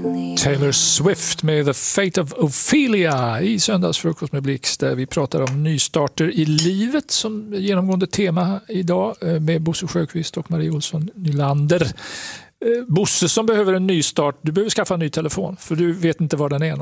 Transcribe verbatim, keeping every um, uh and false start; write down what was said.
Taylor Swift med The Fate of Ophelia i Söndagsfrukost med Blixt, där vi pratar om nystarter i livet som genomgående tema idag med Bosse Sjöqvist och Marie Olsson Nylander. Bosse som behöver en nystart, du behöver skaffa en ny telefon för du vet inte var den är.